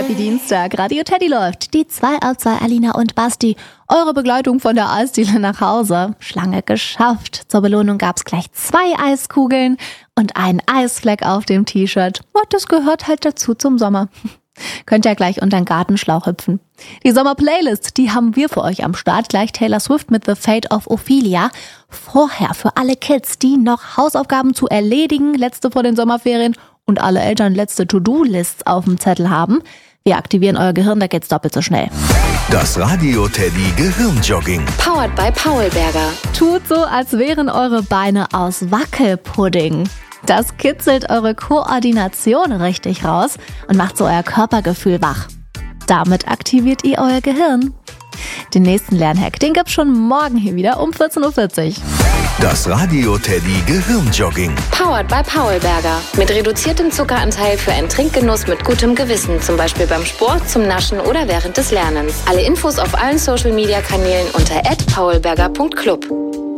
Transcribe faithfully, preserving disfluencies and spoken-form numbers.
Happy Dienstag, Radio Teddy läuft. Die zwei auf zwei, Alina und Basti. Eure Begleitung von der Eisdiele nach Hause. Schlange geschafft. Zur Belohnung gab's gleich zwei Eiskugeln und einen Eisfleck auf dem T-Shirt. Und das gehört halt dazu zum Sommer. Könnt ja gleich unter den Gartenschlauch hüpfen. Die Sommer-Playlist, die haben wir für euch am Start. Gleich Taylor Swift mit The Fate of Ophelia. Vorher für alle Kids, die noch Hausaufgaben zu erledigen, letzte vor den Sommerferien und alle Eltern letzte To-Do-Lists auf dem Zettel haben. Wir aktivieren euer Gehirn, da geht's doppelt so schnell. Das Radio Teddy Gehirnjogging. Powered by Paulberger. Tut so, als wären eure Beine aus Wackelpudding. Das kitzelt eure Koordination richtig raus und macht so euer Körpergefühl wach. Damit aktiviert ihr euer Gehirn. Den nächsten Lernhack, den gibt's schon morgen hier wieder um vierzehn Uhr vierzig. Das Radio Teddy Gehirnjogging. Powered by Paulberger. Mit reduziertem Zuckeranteil für einen Trinkgenuss mit gutem Gewissen. Zum Beispiel beim Sport, zum Naschen oder während des Lernens. Alle Infos auf allen Social Media Kanälen unter at paulberger punkt club.